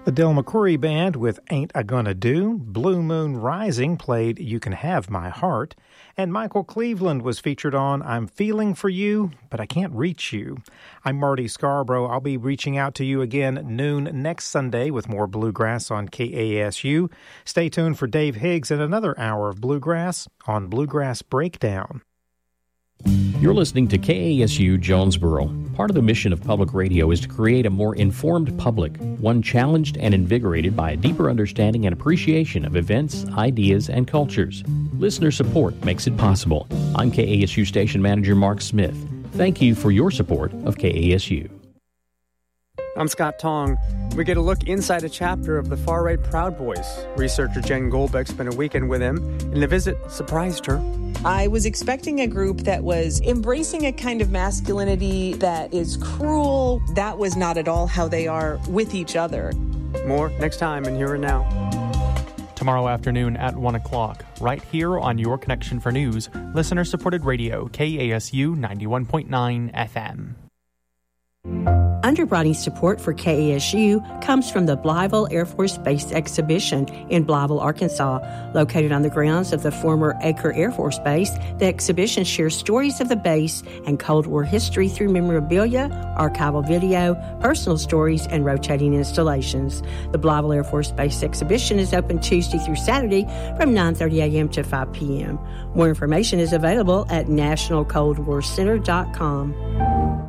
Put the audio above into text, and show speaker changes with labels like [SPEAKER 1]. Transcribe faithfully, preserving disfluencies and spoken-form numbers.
[SPEAKER 1] The Del McCoury Band with Ain't I Gonna Do, Blue Moon Rising played You Can Have My Heart, and Michael Cleveland was featured on I'm Feeling for You, But I Can't Reach You. I'm Marty Scarborough. I'll be reaching out to you again noon next Sunday with more Bluegrass on K A S U. Stay tuned for Dave Higgs and another hour of Bluegrass on Bluegrass Breakdown.
[SPEAKER 2] You're listening to K A S U Jonesboro. Part of the mission of public radio is to create a more informed public, one challenged and invigorated by a deeper understanding and appreciation of events, ideas, and cultures. Listener support makes it possible. I'm K A S U Station Manager Mark Smith. Thank you for your support of K A S U.
[SPEAKER 3] I'm Scott Tong. We get a look inside a chapter of the far-right Proud Boys. Researcher Jen Goldbeck spent a weekend with him, and the visit surprised her.
[SPEAKER 4] I was expecting a group that was embracing a kind of masculinity that is cruel. That was not at all how they are with each other.
[SPEAKER 3] More next time in Here and Now.
[SPEAKER 5] Tomorrow afternoon at one o'clock, right here on Your Connection for News, listener-supported radio, K A S U ninety-one point nine F M.
[SPEAKER 6] Underwriting support for K A S U comes from the Blytheville Air Force Base Exhibition in Blytheville, Arkansas. Located on the grounds of the former Acre Air Force Base, the exhibition shares stories of the base and Cold War history through memorabilia, archival video, personal stories, and rotating installations. The Blytheville Air Force Base Exhibition is open Tuesday through Saturday from nine thirty a.m. to five p.m. More information is available at national cold war center dot com.